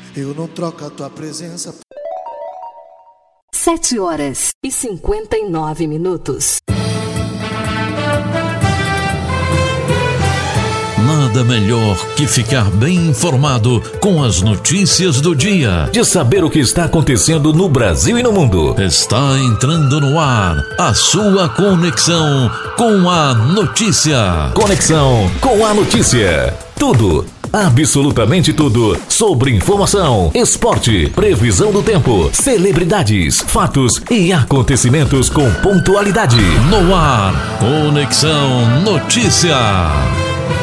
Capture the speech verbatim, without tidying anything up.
Eu não troco a tua presença. Sete horas e cinquenta e nove minutos. Nada melhor que ficar bem informado com as notícias do dia. De saber o que está acontecendo no Brasil e no mundo. Está entrando no ar a sua conexão com a notícia. Conexão com a notícia. Tudo, absolutamente tudo sobre informação, esporte, previsão do tempo, celebridades, fatos e acontecimentos com pontualidade. No ar, Conexão Notícia.